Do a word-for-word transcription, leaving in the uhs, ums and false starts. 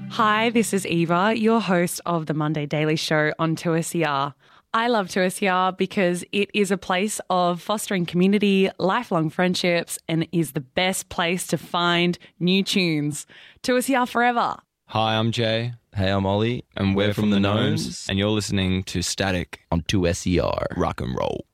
Hi, this is Eva, your host of the Monday Daily Show on two S E R. I love two S E R because it is a place of fostering community, lifelong friendships, and is the best place to find new tunes. two S E R forever. Hi, I'm Jay. Hey, I'm Ollie. And we're, we're from, from the Gnomes, and you're listening to Static on two S E R. Rock and Roll.